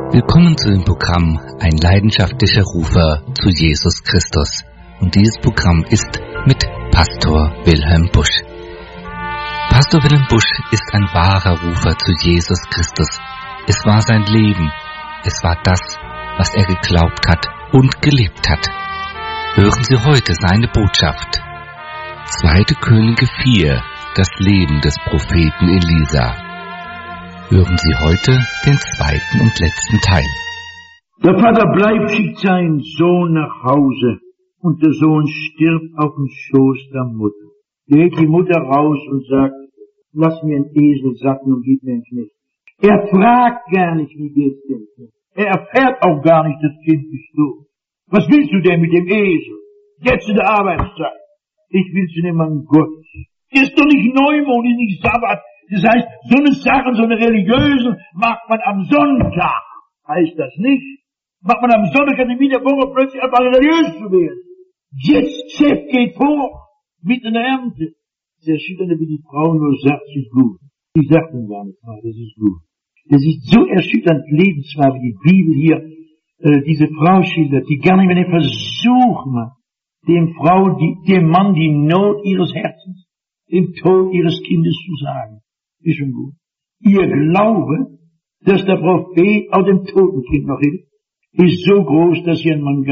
Willkommen zu dem Programm Ein leidenschaftlicher Rufer zu Jesus Christus. Und dieses Programm ist mit Pastor Wilhelm Busch. Pastor Wilhelm Busch ist ein wahrer Rufer zu Jesus Christus. Es war sein Leben. Es war das, was er geglaubt hat und gelebt hat. Hören Sie heute seine Botschaft. 2. Könige 4, das Leben des Propheten Elisa. Hören Sie heute den 2. und letzten Teil. Der Vater bleibt, schickt seinen Sohn nach Hause und der Sohn stirbt auf dem Schoß der Mutter. Geht die Mutter raus und sagt, lass mir einen Esel satten und gib mir einen Knecht. Er fragt gar nicht, wie geht's denn? Er erfährt auch gar nicht, das Kind ist tot. Was willst du denn mit dem Esel? Jetzt in der Arbeitszeit. Ich will zu dem Mann Gottes. Ist doch nicht Neumond, ist nicht Sabbat. Das heißt, so eine Sache, so eine religiöse, macht man am Sonntag. Heißt das nicht? Macht man am Sonntag in der Woche plötzlich einfach religiös zu werden. Jetzt, Chef geht vor, mit einer Ernte. Das Erschütternde, wie die Frau nur sagt, es ist gut. Ich sag dem gar nicht, das ist gut. Das ist so erschütternd lebenswahr, wie die Bibel hier, diese Frau schildert, die gar nicht mehr den Versuch macht, dem Mann die Not ihres Herzens, den Tod ihres Kindes zu sagen. Ist schon gut. Ihr Glaube, dass der Prophet auch dem toten Kind noch hilft, ist so groß, dass ihr einen Mann